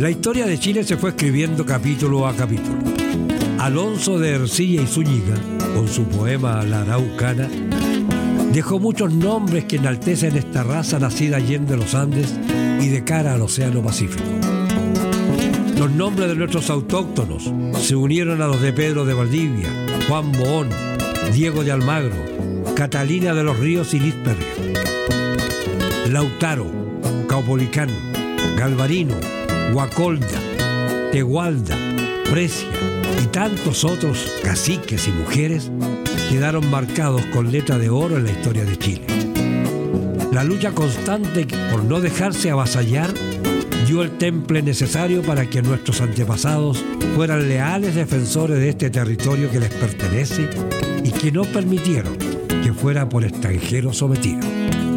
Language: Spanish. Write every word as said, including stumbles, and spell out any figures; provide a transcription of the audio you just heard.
La historia de Chile se fue escribiendo capítulo a capítulo. Alonso de Ercilla y Zúñiga, con su poema La Araucana, dejó muchos nombres que enaltecen esta raza nacida allende los Andes y de cara al Océano Pacífico. Los nombres de nuestros autóctonos se unieron a los de Pedro de Valdivia, Juan Boón, Diego de Almagro, Catalina de los Ríos y Lisperria. Lautaro, Caupolicán, Galvarino, Guacolda, Tegualda, Precia y tantos otros caciques y mujeres quedaron marcados con letra de oro en la historia de Chile. La lucha constante por no dejarse avasallar dio el temple necesario para que nuestros antepasados fueran leales defensores de este territorio que les pertenece y que no permitieron que fuera por extranjeros sometido.